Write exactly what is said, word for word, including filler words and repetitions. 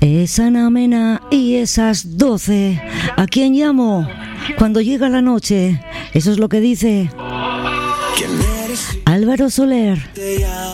Esa Namena y esas doce. ¿A quién llamo? Cuando llega la noche. Eso es lo que dice Álvaro Soler.